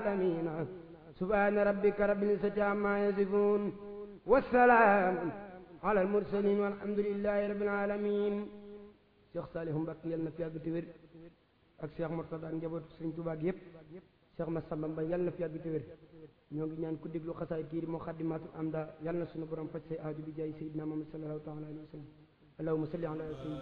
العالمين سبحان ربك رب العزة عما يصفون والسلام على المرسلين والحمد لله رب العالمين Cheikh Saliou Mbacké yal na fi yàgg te wér ak Cheikh Mourtada ak njabootu Serigne Touba gi yëpp Cheikh Massamba Mbaye yal na fi yàgg te wér ñoo ngi ñaan ku déglu xasaay tiiri Muxaddamatul Amda yal na sunu borom faj say aaju bi jaay Seydina Muhammad sallallahu taala alayhi wa sallam allahumma salli ala